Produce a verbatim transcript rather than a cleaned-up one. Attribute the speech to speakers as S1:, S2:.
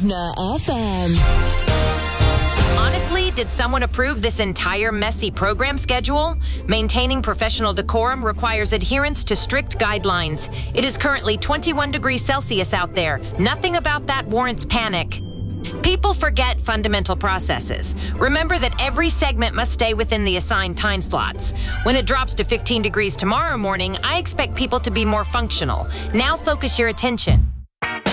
S1: Listener F M.
S2: Honestly, did someone approve this entire messy program schedule? Maintaining professional decorum requires adherence to strict guidelines. It is currently twenty-one degrees Celsius out there. Nothing about that warrants panic. People forget fundamental processes. Remember that every segment must stay within the assigned time slots. When it drops to fifteen degrees tomorrow morning, I expect people to be more functional. Now focus your attention.